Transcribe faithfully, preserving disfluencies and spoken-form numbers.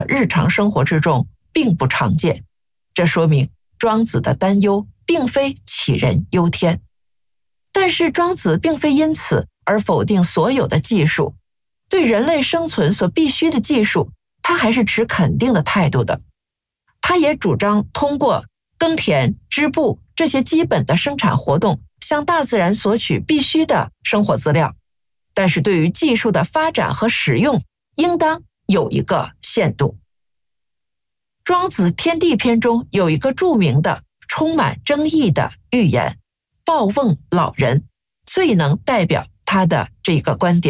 日常生活之中并不常见。这说明庄子的担忧并非杞人忧天。但是庄子并非因此而否定所有的技术，对人类生存所必须的技术，他还是持肯定的态度的。他也主张通过耕田、织布这些基本的生产活动，向大自然索取必须的生活资料。但是对于技术的发展和使用，应当有一个限度。庄子《天地篇》中有一个著名的、充满争议的寓言，抱瓮老人，最能代表他的这个观点。